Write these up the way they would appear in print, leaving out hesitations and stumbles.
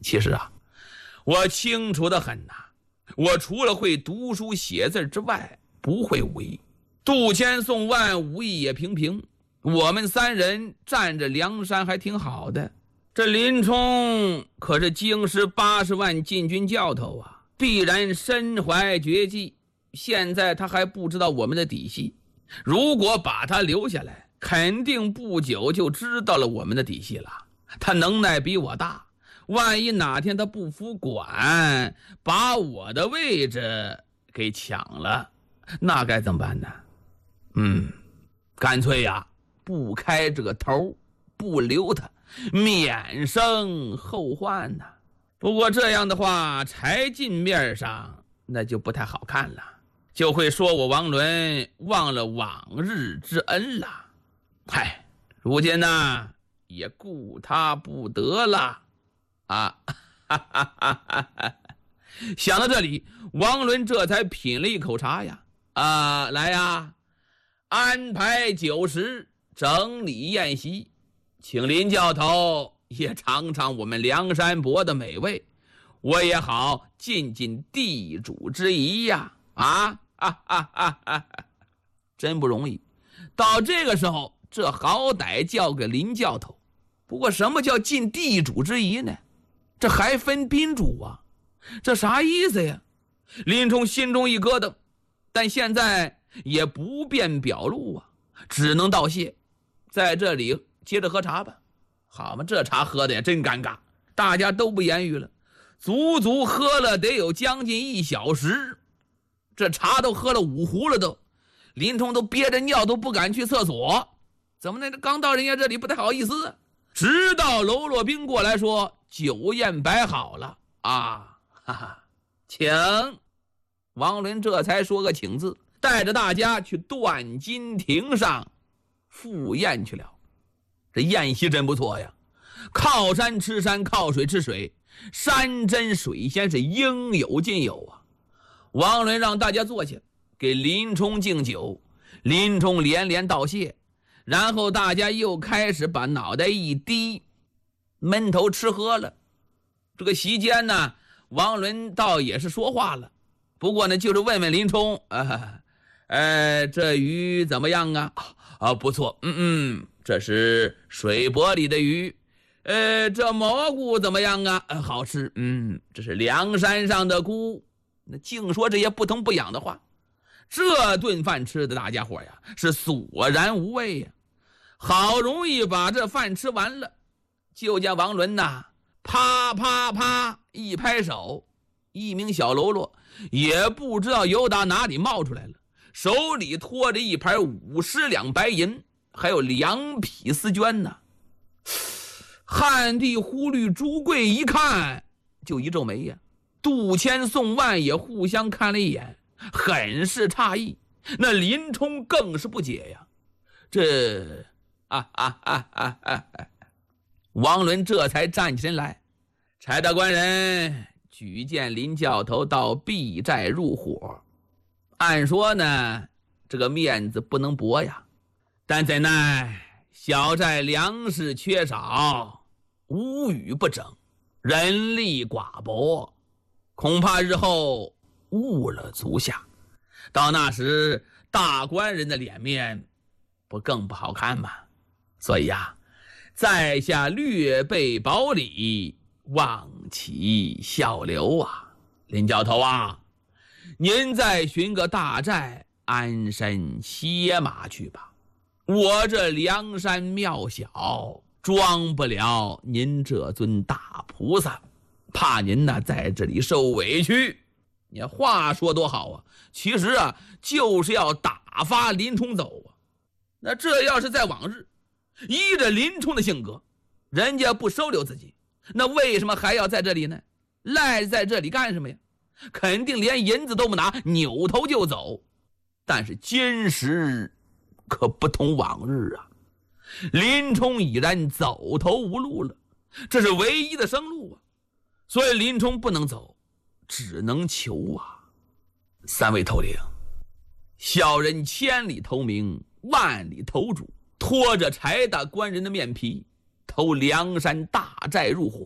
其实啊，我清楚得很呐，我除了会读书写字之外，不会武艺。杜迁、宋万武艺也平平，我们三人占着梁山还挺好的。这林冲可是京师80万禁军教头啊，必然身怀绝技。现在他还不知道我们的底细，如果把他留下来，肯定不久就知道了我们的底细了。他能耐比我大，万一哪天他不服管，把我的位置给抢了，那该怎么办呢？干脆呀，不开这个头，不留他，免生后患呐。不过这样的话，柴进面上那就不太好看了，就会说我王伦忘了往日之恩了。嗨，如今呢，也顾他不得了啊！想到这里，王伦这才品了一口茶呀，来呀，安排酒食，整理宴席，请林教头也尝尝我们梁山伯的美味，我也好尽尽地主之谊呀！真不容易，到这个时候，这好歹叫个林教头。不过什么叫尽地主之谊呢？这还分宾主啊，这啥意思呀？林冲心中一咯噔，但现在也不便表露啊，只能道谢，在这里接着喝茶吧。好嘛，这茶喝的也真尴尬，大家都不言语了，足足喝了得有将近1小时，这茶都喝了5壶了都。林冲都憋着尿都不敢去厕所，怎么呢？这刚到人家这里不太好意思啊。直到喽啰兵过来说酒宴摆好了请。王伦这才说个请字，带着大家去断金亭上赴宴去了。这宴席真不错呀，靠山吃山，靠水吃水，山珍水鲜是应有尽有啊。王伦让大家坐下，给林冲敬酒，林冲连连道谢，然后大家又开始把脑袋一低，闷头吃喝了。这个席间呢，王伦倒也是说话了，不过呢，就是问问林冲，这鱼怎么样啊？不错，这是水泊里的鱼。这蘑菇怎么样啊？好吃。这是梁山上的菇。那净说这些不疼不痒的话，这顿饭吃的大家伙呀是索然无味呀。好容易把这饭吃完了，就见王伦呐，啪啪啪一拍手，一名小喽啰也不知道由打哪里冒出来了，手里托着一盘50两白银，还有2匹丝绢呢。汉帝、忽律、朱贵一看就一皱眉呀，杜迁、宋万也互相看了一眼，很是诧异。那林冲更是不解呀，这王伦这才站起身来，柴大官人举荐林教头到敝寨入伙。按说呢，这个面子不能驳呀，但怎奈小寨粮食缺少，屋宇不整，人力寡薄，恐怕日后误了足下，到那时大官人的脸面不更不好看吗？所以呀，在下略备薄礼，望其效留啊。林教头啊，您再寻个大寨安身歇马去吧，我这梁山庙小，装不了您这尊大菩萨，怕您呢在这里受委屈。你话说多好啊，其实啊就是要打发林冲走啊。那这要是在往日，依着林冲的性格，人家不收留自己，那为什么还要在这里呢？赖在这里干什么呀？肯定连银子都不拿，扭头就走。但是今时可不同往日啊，林冲已然走投无路了，这是唯一的生路啊，所以林冲不能走，只能求啊。3位头领，小人千里投明，万里投主，拖着柴大官人的面皮，投梁山大寨入伙，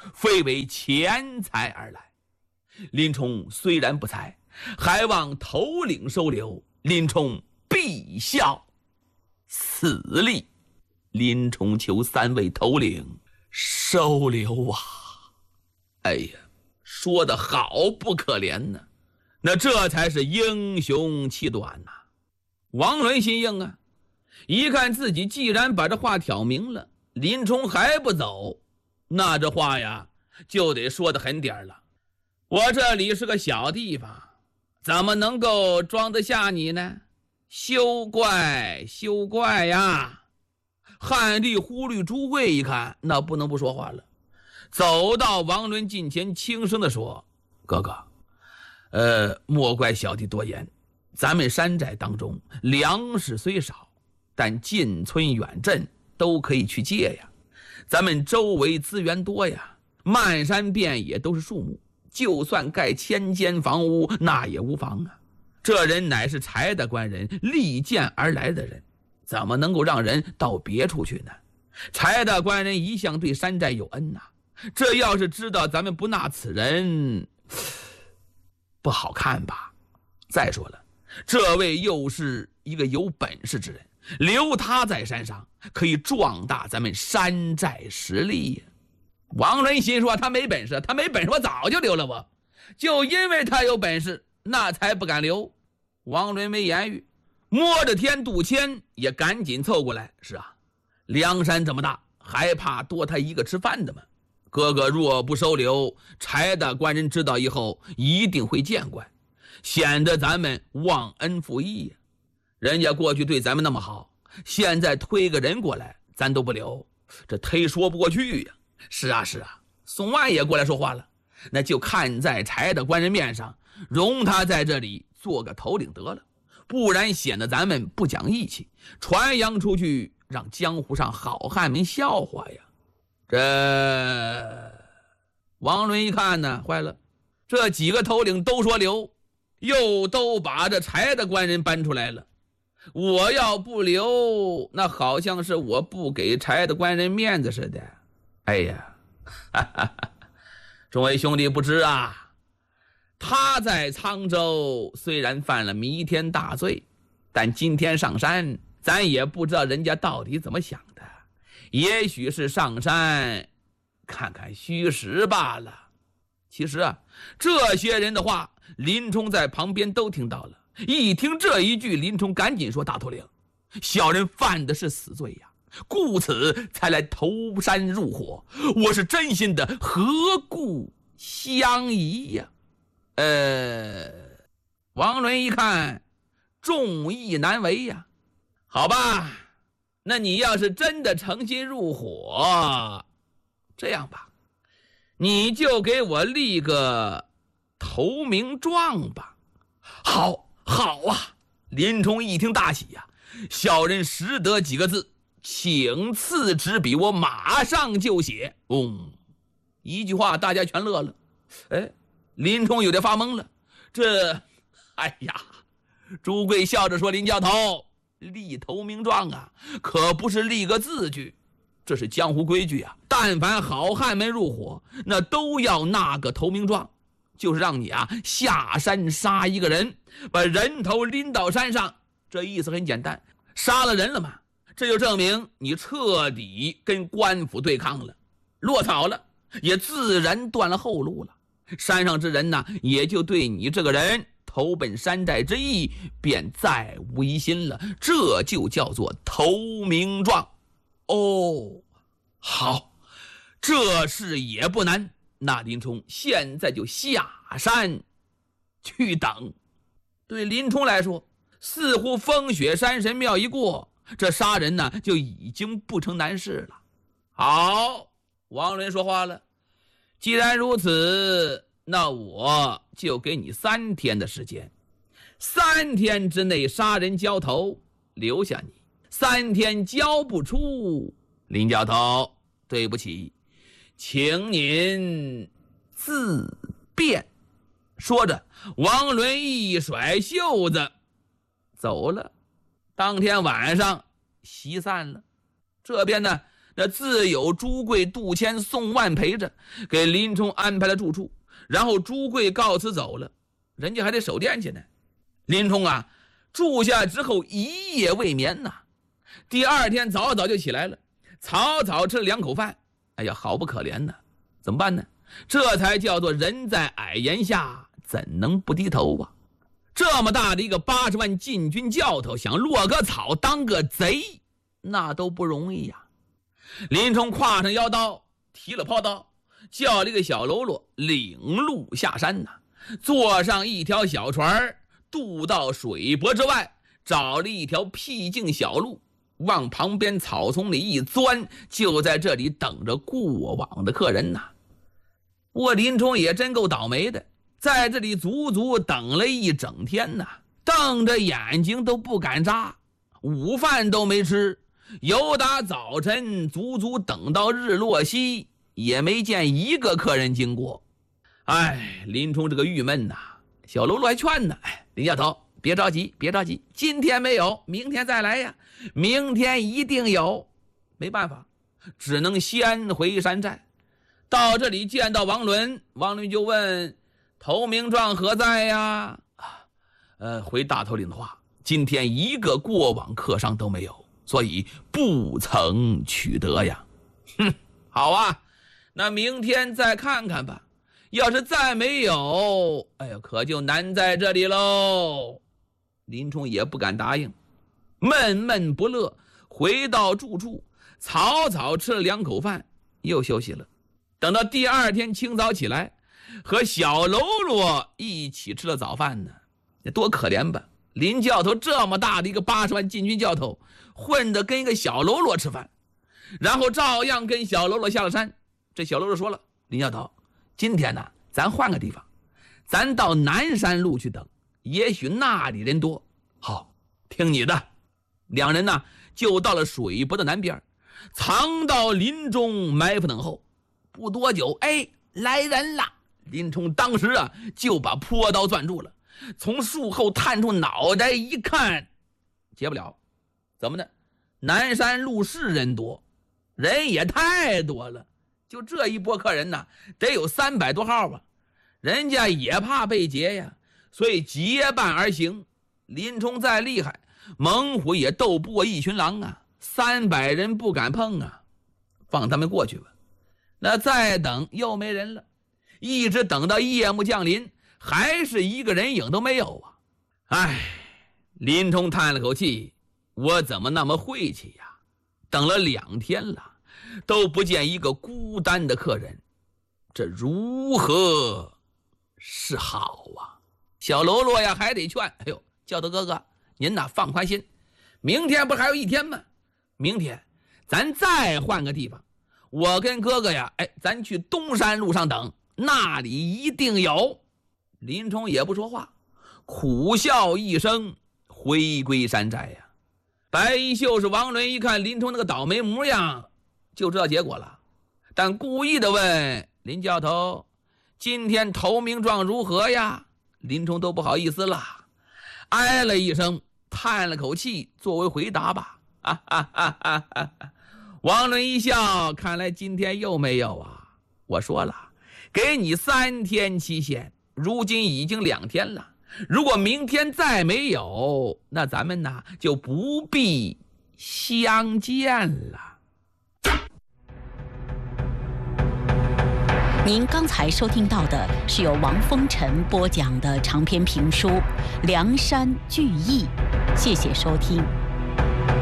非为钱财而来。林冲虽然不才，还望头领收留，林冲必效。此例，林冲求3位头领收留啊！哎呀，说得好不可怜呢，那这才是英雄气短呐。王伦心硬啊，一看自己既然把这话挑明了，林冲还不走，那这话呀就得说得狠点了。我这里是个小地方，怎么能够装得下你呢？休怪休怪呀！汉帝忽律诸位一看，那不能不说话了，走到王伦近前，轻声地说：“哥哥，莫怪小弟多言，咱们山寨当中粮食虽少，但近村远镇都可以去借呀。咱们周围资源多呀，漫山遍野都是树木，就算盖1000间房屋，那也无妨啊。这人乃是柴大官人力荐而来的人，怎么能够让人到别处去呢？柴大官人一向对山寨有恩呐，这要是知道咱们不纳此人，不好看吧？再说了，这位又是一个有本事之人，留他在山上，可以壮大咱们山寨实力呀。”王伦心说：“他没本事，我早就留了我，就因为他有本事，那才不敢留。”王伦没言语，摸着天，杜迁也赶紧凑过来：“是啊，梁山这么大，还怕多他一个吃饭的吗？哥哥若不收留，柴大官人知道以后一定会见怪，显得咱们忘恩负义呀。人家过去对咱们那么好，现在推个人过来，咱都不留，这忒说不过去呀。”“是啊，宋万也过来说话了，那就看在柴大官人面上，容他在这里做个头领得了，不然显得咱们不讲义气，传扬出去，让江湖上好汉们笑话呀。”这王伦一看呢，坏了，这几个头领都说留，又都把这柴大官人搬出来了。我要不留，那好像是我不给柴大官人面子似的。哎呀，众位兄弟不知啊，他在沧州虽然犯了弥天大罪，但今天上山，咱也不知道人家到底怎么想的，也许是上山看看虚实罢了。其实啊，这些人的话，林冲在旁边都听到了。一听这一句，林冲赶紧说：“大头领，小人犯的是死罪呀，故此才来投山入伙，我是真心的，何故相疑呀？”王伦一看，众议难为呀。好吧，那你要是真的诚心入伙，这样吧，你就给我立个投名状吧。好啊！林冲一听大喜呀，小人识得几个字，请赐纸笔，我马上就写。一句话，大家全乐了。林冲有点发懵了。哎呀，朱贵笑着说：“林教头，立投名状啊，可不是立个字据，这是江湖规矩啊。但凡好汉们入伙，那都要纳个投名状，就是让你啊下山杀一个人，把人头拎到山上。这意思很简单，杀了人了嘛，这就证明你彻底跟官府对抗了，落草了，也自然断了后路了。山上之人呢，也就对你这个人投奔山寨之意便再无疑心了，这就叫做投名状。好，这事也不难。那林冲现在就下山去等。对林冲来说，似乎风雪山神庙一过，这杀人呢就已经不成难事了。好，王伦说话了，既然如此，那我就给你3天的时间，3天之内杀人交头，留下你；3天交不出，林教头，对不起，请您自便。说着，王伦一甩袖子走了。当天晚上席散了。这边呢， 那自有朱贵、杜迁、宋万陪着，给林冲安排了住处。然后朱贵告辞走了，人家还得守店去呢。林冲啊，住下之后一夜未眠呐。第二天早早就起来了，草草吃了2口饭。哎呀，好不可怜呐！怎么办呢？这才叫做人在矮檐下，怎能不低头啊？这么大的一个80万禁军教头，想落个草当个贼，那都不容易呀。林冲挎上腰刀，提了抛刀，叫了一个小喽啰领路下山呐，坐上一条小船，渡到水泊之外，找了一条僻静小路，往旁边草丛里一钻，就在这里等着过往的客人呐。我林冲也真够倒霉的，在这里足足等了一整天呐，瞪着眼睛都不敢眨，午饭都没吃，由打早晨足足等到日落西，也没见一个客人经过。哎，林冲这个郁闷呐。小喽啰还劝呢，林教头别着急，别着急，今天没有，明天再来呀，明天一定有。没办法，只能先回山寨。到这里见到王伦，王伦就问投名状何在呀？回大头领的话，今天一个过往客商都没有，所以不曾取得呀。哼，好啊，那明天再看看吧。要是再没有，哎呀，可就难在这里喽。林冲也不敢答应，闷闷不乐，回到住处，草草吃了2口饭，又休息了。等到第二天清早起来，和小喽啰一起吃了早饭呢。多可怜吧，林教头这么大的一个80万禁军教头，混得跟一个小喽啰吃饭，然后照样跟小喽啰下了山。这小喽啰说了，林教头，今天呢，咱换个地方，咱到南山路去等，也许那里人多。好，听你的。两人呢，就到了水泊的南边，藏到林中埋伏等候。不多久，哎，来人了！林冲当时啊，就把坡刀攥住了，从树后探出脑袋一看，接不了。怎么呢？南山路是人多，人也太多了。就这一波客人呢，得有300多号吧，人家也怕被劫呀，所以结伴而行。林冲再厉害，猛虎也斗不过一群狼啊，300人不敢碰啊，放他们过去吧。那再等又没人了，一直等到夜幕降临，还是一个人影都没有啊！哎，林冲叹了口气，我怎么那么晦气呀？等了2天了，都不见一个孤单的客人，这如何是好啊？小喽啰呀，还得劝，哎呦，教头哥哥，您呐放宽心，明天不还有1天吗？明天咱再换个地方，我跟哥哥呀，咱去东山路上等，那里一定有。林冲也不说话，苦笑一声，回归山寨呀。白衣秀士王伦一看林冲那个倒霉模样，就知道结果了，但故意的问林教头，今天投名状如何呀？林冲都不好意思了，哎了一声，叹了口气，作为回答吧。王伦一笑，看来今天又没有啊。我说了，给你3天期限，如今已经2天了，如果明天再没有，那咱们呢就不必相见了。 您刚才收听到的是由王风尘播讲的长篇评书《梁山聚义》，谢谢收听。